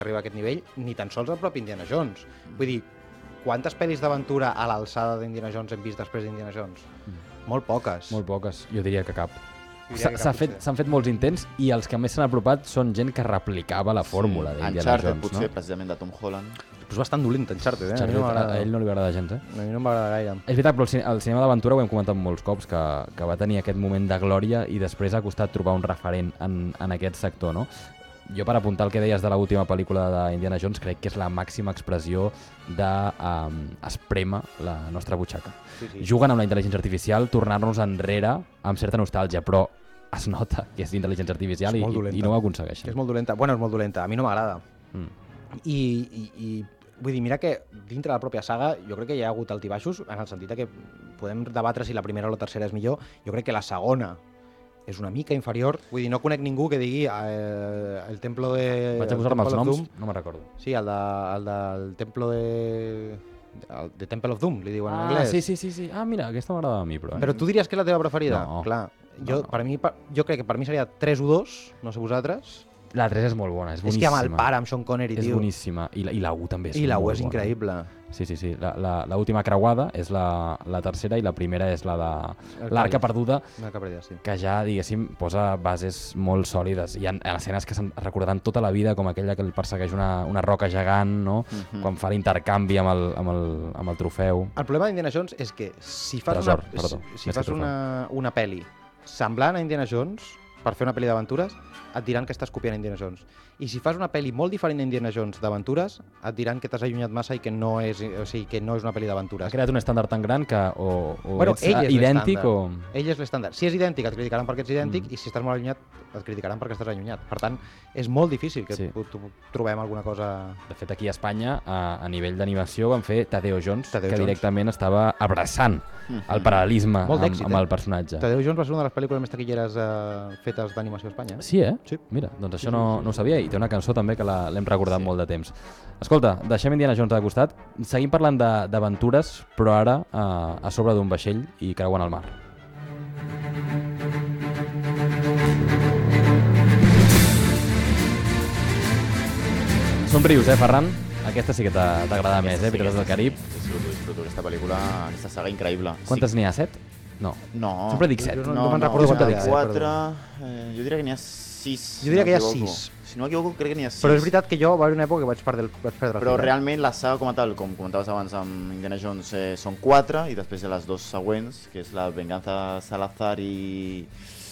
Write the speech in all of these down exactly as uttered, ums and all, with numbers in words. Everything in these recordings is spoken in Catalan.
arriba a aquest nivell, ni tan sols el propi Indiana Jones. Vull dir, quantes pel·lis d'aventura a l'alçada d'Indiana Jones hem vist després d'Indiana Jones? Mm. Molt poques. Molt poques, jo diria que cap. S'han fet, fet molts intents i els que més s'han apropat són gent que replicava la fórmula sí. d'Indiana Uncharted, Jones. potser, no? precisament de Tom Holland. Però és bastant dolent, Uncharted, eh? Uncharted, a, a ell no li va agradar gens, eh? A mi no m'agrada gaire. És veritat, però el, cine, el cinema d'aventura ho hem comentat molts cops, que, que va tenir aquest moment de glòria i després ha costat trobar un referent en, en aquest sector, no? Jo, per apuntar el que deies de l'última pel·lícula d'Indiana Jones, crec que és la màxima expressió d'esprema um, la nostra butxaca. Sí, sí. Juguen amb la intel·ligència artificial, tornar-nos enrere amb certa nostàlgia, però es nota que és intel·ligència artificial i, i no ho aconsegueixen. És molt dolenta. Bueno, és molt dolenta. A mi no m'agrada. Mm. I, i, I vull dir, mira que dintre de la pròpia saga jo crec que hi ha hagut altibaixos, en el sentit que podem debatre si la primera o la tercera és millor. Jo crec que la segona és una mica inferior. Vull dir, no conec ningú que digui eh, el templo de... Vaig a posar-me els noms, no me'n recordo. Sí, el, de, el del templo de... El de Temple of Doom, li diuen ah, en anglès. Sí, sí, sí, sí. Ah, mira, aquesta m'agrada a mi, però... Eh? Però tu diries que és la teva preferida? No. Clar, jo, no, no. Per mi, per, jo crec que per mi seria tres o dos, no sé vosaltres. La tres és molt bona, és boníssima. És que amb el pare, amb Sean Connery, és tio. És boníssima. I la, i la u també és I la u molt és bona. increïble. Sí, sí, sí. L'última creuada és la, la tercera i la primera és la de l'Arca Perduda, perduda sí. que ja, diguéssim, posa bases molt sòlides. Hi ha escenes que se'n recordaran tota la vida, com aquella que el persegueix una, una roca gegant, no? Mm-hmm. Quan fa l'intercanvi amb, el, amb, el, amb el trofeu. El problema d'Indiana Jones és que si fas, Tresor, una, perdó, si, si fas una, una pel·li semblant a Indiana Jones, per fer una pel·li d'aventures, et diran que estàs copiant Indiana Jones. I si fas una pel·li molt diferent d'Indiana Jones d'aventures, et diran que t'has allunyat massa i que no és, o sigui, que no és una pel·li d'aventures. Ha creat un estàndard tan gran que o, o bueno, ets és idèntic o... Ell és l'estàndard. Si és idèntic et criticaran perquè ets idèntic mm. i si estàs molt allunyat et criticaran perquè estàs allunyat. Per tant, és molt difícil que sí. trobem alguna cosa... De fet, aquí a Espanya, a, a nivell d'animació, van fer Tadeo Jones, Tadeo que Jones. directament estava abraçant mm-hmm. el paral·lelisme amb, èxit, amb eh? el personatge. Tadeo Jones va ser una de les pel·lícules més taquilleres eh, fetes d'animació a Espanya. Sí, eh? Sí. Mira, doncs això no, no ho sabia i té una cançó també que l'hem recordat sí. molt de temps. Escolta, deixem Indiana Jones de costat, seguim parlant d'aventures, però ara a, a sobre d'un vaixell i creuant el mar. Somrius, eh, Ferran? Aquesta sí que t'agrada més, eh? Sí, Pirates del Carib. Disfruto, disfruto. Aquesta pel·lícula, aquesta saga increïble. Quantes sí. n'hi ha? Set? No. No. Sempre dic set. Jo no, no, no me'n no, recordo no, quantes no, dic. quatre, eh, jo diria que n'hi ha sis. Jo diria si que hi ha no sis. Si no m'equivoco, crec que n'hi ha sis. Però és veritat que jo va haver una època que vaig perdre el, vaig perdre el Però fil. realment la saga com a tal, com comentaves abans amb Indiana Jones, eh, són quatre i després de les dos següents, que és la Venganza Salazar i...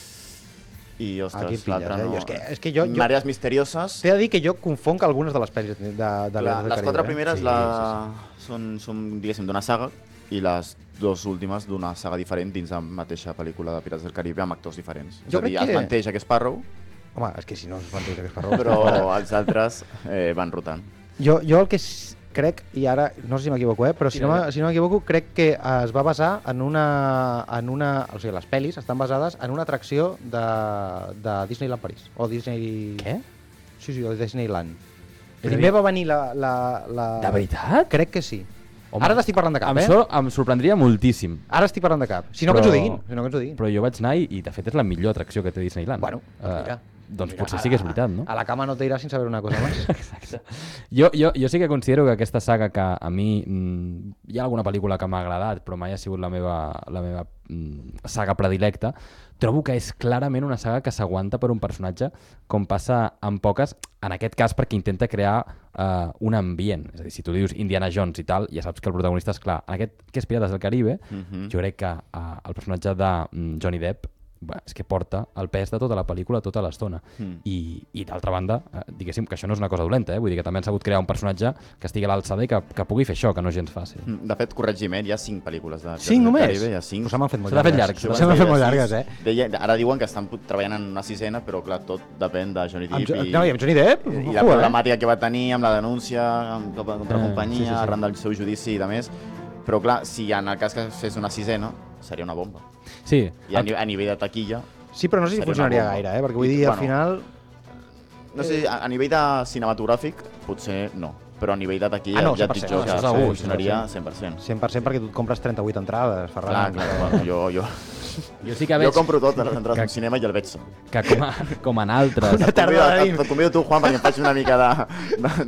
I, ostres, l'altra eh? no... És que, és que jo, jo... Mareas Misterioses. T'he de dir que jo confonc algunes de les pel·lis de, de, de la, les quatre eh? primeres sí, la... sí, sí. Són, són, diguéssim, d'una saga i les dues últimes d'una saga diferent dins la mateixa pel·lícula de Pirates del Caribe amb actors diferents. Jo és a dir, crec es que... menteix Jack Sparrow. Home, és que si no es menteix Jack Sparrow... Però els altres eh, van rotant. Jo, jo el que crec, i ara no sé si m'equivoco, eh, però si, sí, no, si no m'equivoco, crec que es va basar en una, en una... O sigui, les pel·lis estan basades en una atracció de, de Disneyland París. O Disney... Què? Sí, sí, o Disneyland. És Primer dir... va venir la, la, la... De veritat? Crec que sí. Home, ara t'estic parlant de cap, em eh? So, em sorprendria moltíssim. Ara estic parlant de cap. Si no però... que ens ho diguin. Si no que ens ho diguin. Però jo vaig anar i, i de fet és la millor atracció que té Disneyland. Bueno, doncs mira. Uh, doncs mira, potser sí que és veritat, no? A la cama no t'iràs sense saber una cosa més. Exacte. Jo, jo, jo sí que considero que aquesta saga que a mi... Mmm, hi ha alguna pel·lícula que m'ha agradat, però mai ha sigut la meva, la meva mmm, saga predilecta, trobo que és clarament una saga que s'aguanta per un personatge com passa en poques, en aquest cas perquè intenta crear uh, un ambient. És a dir, si tu dius Indiana Jones i tal, ja saps que el protagonista és clar. En aquest que és Pirates del Caribe, uh-huh. jo crec que uh, el personatge de um, Johnny Depp Bé, és que porta el pes de tota la pel·lícula tota l'estona. Mm. I, i d'altra banda, eh, diguéssim que això no és una cosa dolenta, eh? Vull dir que també han sabut crear un personatge que estigui a l'alçada i que, que pugui fer això, que no és gens fàcil. De fet, corregiment, hi ha cinc pel·lícules de cinc només? Caribe, hi ha cinc. Pues se m'han fet molt llargues. llargues. Se m'han fet molt llargues, eh? Deia, ara diuen que estan treballant en una sisena, però clar, tot depèn de Johnny Depp. Amb, I, no, i amb Johnny Depp? I, i la Ojo, problemàtica eh? que va tenir amb la denúncia amb, contra la Eh, companyia, sí, sí, sí. arran del seu judici i de més. Però clar, si en el cas que fes una sisena, seria una bomba. Sí. I a, a nivell de taquilla... Sí, però no sé si funcionaria gaire, eh? Perquè vull dir, al final... No sé, a, a nivell de cinematogràfic, potser no. però a nivell de taquilla Ah, no, ja et cent per dic cent, jo que això segur, funcionaria cent per cent. cent per cent perquè tu et compres trenta-vuit entrades, Clar, Ferran. clar, bueno, jo, jo, Jo sí que jo veig compro totes les entrades que- al cinema i el veig sol. que com, a, com en altres... Et convido, et, et convido tu, Juan, perquè em faig una mica de, de,